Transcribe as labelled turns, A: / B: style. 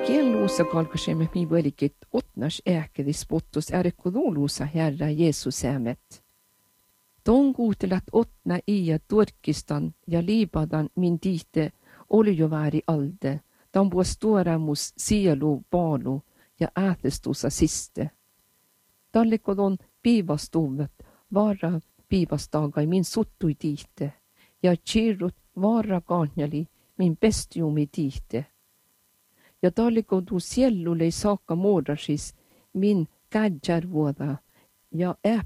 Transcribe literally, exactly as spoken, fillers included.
A: Kienluussa kalkasemme mi velikit otnas ääkedis pottus ärkuluuluusa Herra Jeesus äämet. Ton kuutelat otna iä turkistan ja liipadan min tiite oli jo väri alde. Dan buvo storamus sielu balu ja äätestusa siste. Tallikodon piivastuvet vara piivastaga min suttui tiite ja kirrut vara kanjali min bestiumi tiite. Ja tallikodu siellulle saakka muodasis min kädjärvuoda ja